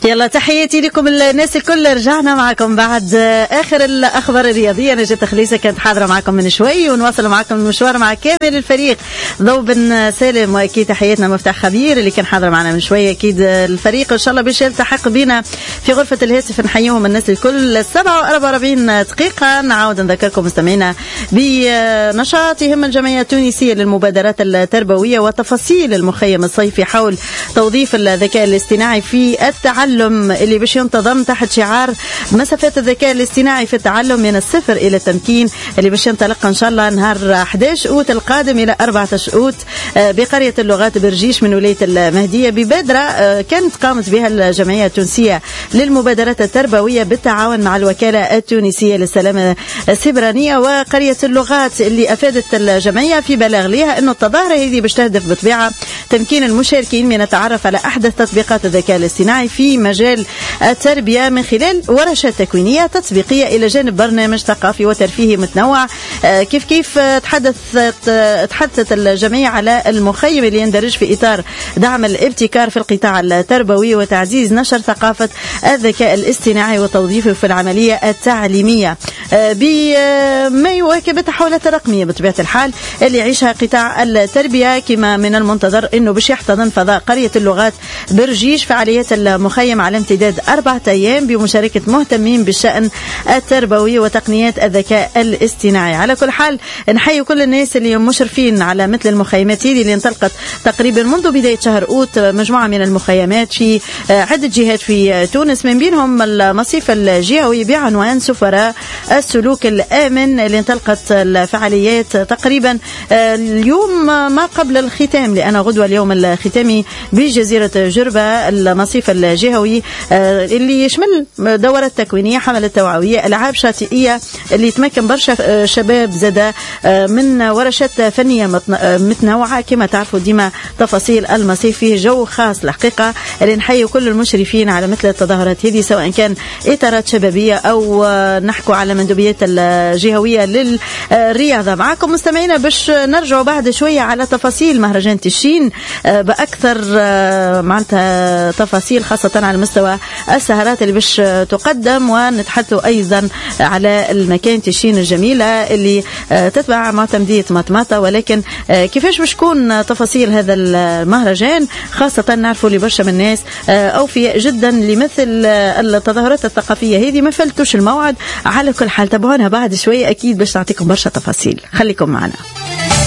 يلا تحياتي لكم الناس الكل. رجعنا معكم بعد آخر الأخبار الرياضية. نجاة خليسة كانت حاضرة معكم من شوي، ونواصل معكم المشوار مع كامل الفريق. ضو بن سالم، وأكيد تحياتنا مفتاح خبير اللي كان حاضر معنا من شوي. أكيد الفريق إن شاء الله باش يلتحق بنا في غرفة الهاتف. نحييهم الناس الكل. 47 دقيقة. نعاود نذكركم مستمعينا بنشاطهم الجمعية التونسية للمبادرات التربوية وتفاصيل المخيم الصيفي حول توظيف الذكاء الاصطناعي في التعلم، اللي باش ينتظم تحت شعار مسافات الذكاء الاصطناعي في التعلم من الصفر إلى التمكين، اللي باش ينطلق إن شاء الله نهار 11 أوت القادم إلى 14 أوت بقرية اللغات برجيش من ولاية المهدية، ببادرة كانت قامت بها الجمعية التونسية للمبادرات التربوية بالتعاون مع الوكالة التونسية للسلامة السيبرانية وقرية اللغات، اللي أفادت الجمعية في بلاغ لها أنه التظاهرة هذه باش تهدف بطبيعة تمكين المشاركين من التعرف على أحدث تطبيقات الذكاء الاصطناعي في مجال التربية من خلال ورشات تكوينية تطبيقية إلى جانب برنامج ثقافي وترفيهي متنوع. كيف تحدثت الجمعية على المخيم اللي يندرج في إطار دعم الابتكار في القطاع التربوي وتعزيز نشر ثقافة الذكاء الاصطناعي وتوظيفه في العملية التعليمية بما يواكب التحولات الرقمية بطبيعة الحال اللي يعيشها قطاع التربية. كما من المنتظر أنه باش يحتضن فضاء قرية اللغات برجيش فعاليات المخيم على امتداد 4 أيام بمشاركة مهتمين بالشأن التربوي وتقنيات الذكاء الاصطناعي. على كل حال نحيي كل الناس اللي مشرفين على مثل المخيمات هذه اللي انطلقت تقريبا منذ بداية شهر أوت، مجموعة من المخيمات في عدة جهات في تونس، من بينهم المصيف الجهوي بعنوان سفراء السلوك الآمن اللي انطلقت الفعاليات تقريبا اليوم ما قبل الختام، لأن غدوة اليوم الختامي بجزيرة جربة المصيف الجهوي اللي يشمل دورات تكوينية، حملة توعوية، ألعاب شاطئية اللي يتمكن برشا شباب زادة من ورشات فنية متنوعة. كما تعرفوا ديما تفاصيل المصيف فيه جو خاص الحقيقة، اللي نحيي كل المشرفين على مثل التظاهرات هذه، سواء كان إطارات شبابية أو نحكوا على مندوبيات الجهوية للرياضة. معكم مستمعينا باش نرجعوا بعد شوية على تفاصيل مهرجان تشين بأكثر معناتها تفاصيل، خاصة على مستوى السهرات اللي باش تقدم، ونتحدثوا أيضا على المكان تشين الجميلة اللي تتبع معتمدية مطماطة. ولكن كيفاش باش تكون تفاصيل هذا المهرجان، خاصة نعرفوا لبرشا من الناس أوفياء جدا لمثل التظاهرات الثقافية هذه ما فلتوش الموعد. على كل حال تابعونا بعد شوية أكيد باش نعطيكم برشا تفاصيل، خليكم معنا.